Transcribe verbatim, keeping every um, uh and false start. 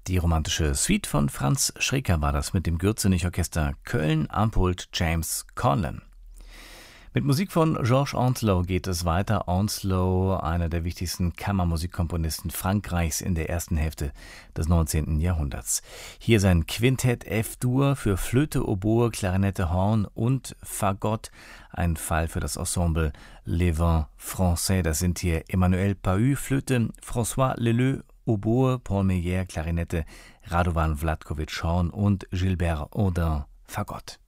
Die romantische Suite von Franz Schreker war das mit dem Gürzenich-Orchester Köln am Pult James Conlon. Mit Musik von Georges Ancelot geht es weiter. Ancelot, einer der wichtigsten Kammermusikkomponisten Frankreichs in der ersten Hälfte des neunzehnten Jahrhunderts. Hier sein Quintett F-Dur für Flöte, Oboe, Klarinette, Horn und Fagott. Ein Fall für das Ensemble Les Vents Français. Das sind hier Emmanuel Pahud, Flöte, François Leleu, Oboe, Paul Meyer, Klarinette, Radovan Vlatkovic, Horn und Gilbert Audin, Fagott.